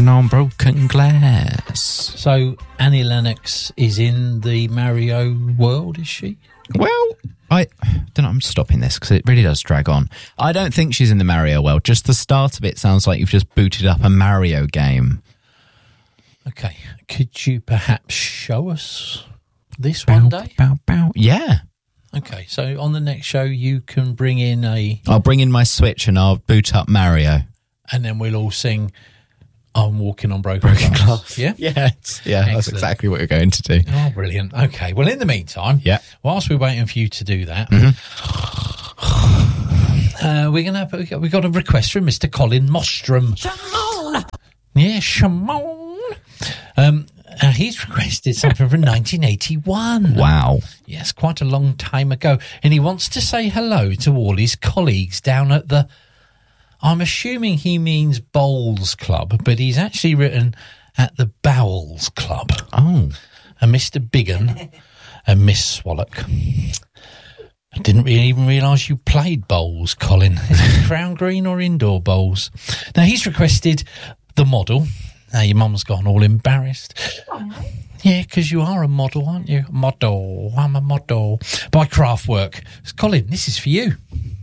Walking on broken glass. So Annie Lennox is in the Mario world, is she? Well, I don't know. I'm stopping this because it really does drag on. I don't think she's in the Mario world. Just the start of it sounds like you've just booted up a Mario game. Okay. Could you perhaps show us this one day? Bow, bow. Yeah. Okay. So on the next show, you can bring in I'll bring in my Switch and I'll boot up Mario. And then we'll all sing I'm Walking on Broken Glass. Yeah? Yes. Yeah, Excellent. That's exactly what you're going to do. Oh, brilliant. Okay. Well, in the meantime, whilst we're waiting for you to do that, we got a request from Mr. Colin Mostrom. Shimon! Yeah, Shimon. He's requested something from 1981. Wow. Yes, quite a long time ago. And he wants to say hello to all his colleagues down at the... I'm assuming he means Bowls Club, but he's actually written at the Bowels Club. Oh. And Mr. Biggin and Miss Swallock. I didn't really even realise you played bowls, Colin. Is it Crown Green or indoor bowls? Now, he's requested The Model. Now, your mum's gone all embarrassed. Yeah, because you are a model, aren't you? Model. I'm a model. By Kraftwerk. Colin, this is for you.